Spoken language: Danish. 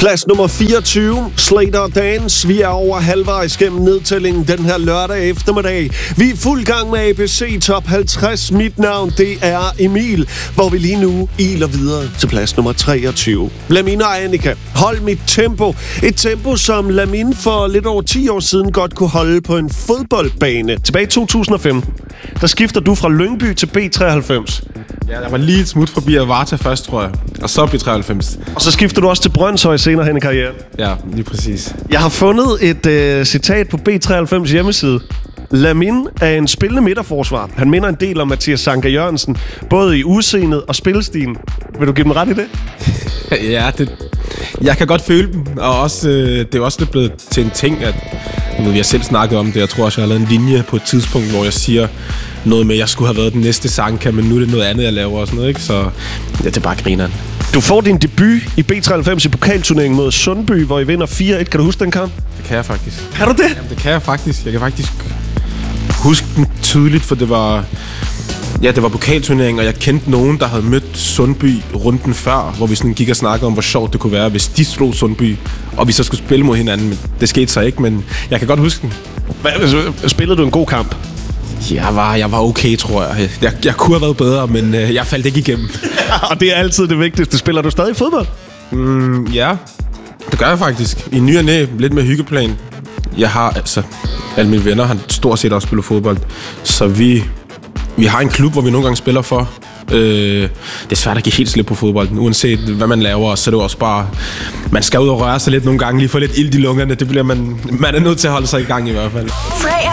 Plads nummer 24, Slater Dance. Vi er over halvvejs gennem nedtællingen den her lørdag eftermiddag. Vi er fuld gang med ABC Top 50. Mit navn, det er Emil, hvor vi lige nu iler videre til plads nummer 23. Lamin og Annika, hold mit tempo. Et tempo, som Lamin for lidt over 10 år siden godt kunne holde på en fodboldbane. Tilbage i 2005, der skifter du fra Lyngby til B93. Ja, der var lige et smut forbi Avarta først, tror jeg. Og så B93. Og så skifter du også til Brønshøj senere hen i karrieren. Ja, lige præcis. Jeg har fundet et citat på B93 hjemmeside. Lamin er en spillende midterforsvar. Han minder en del om Mathias Sanka Jørgensen, både i udseendet og spillestilen. Vil du give dem ret i det? Ja, jeg kan godt føle dem. Og også, det er også lidt blevet til en ting, at vi har selv snakket om det. Jeg tror også, jeg har lavet en linje på et tidspunkt, hvor jeg siger noget med, at jeg skulle have været den næste Sanka, men nu er det noget andet, jeg laver og sådan noget, ikke? Så ja, det er bare grineren. Du får din debut i B93 i pokalturneringen mod Sundby, hvor I vinder 4-1. Kan du huske den kamp? Det kan jeg faktisk. Kan du det? Jamen, det kan jeg faktisk. Jeg kan faktisk huske den tydeligt, for det var pokalturnering, og jeg kendte nogen, der havde mødt Sundby runden før, hvor vi sådan gik og snakkede om, hvor sjovt det kunne være, hvis de slog Sundby, og vi så skulle spille mod hinanden. Men det skete så ikke, men jeg kan godt huske den. Spillede du en god kamp? Jeg var okay, tror jeg. Jeg kunne have været bedre, men jeg faldt ikke igennem. Og det er altid det vigtigste. Spiller du stadig fodbold? Ja, det gør jeg faktisk. I ny og næ, lidt med hyggeplan. Jeg har alle mine venner har stort set også spillet fodbold. Så vi har en klub, hvor vi nogle gange spiller for. Det er svært at give helt slip på fodbolden, uanset hvad man laver. Så er det også bare, man skal ud og røre sig lidt nogle gange, lige få lidt ild i lungerne. Det bliver man er nødt til at holde sig i gang i hvert fald. Freja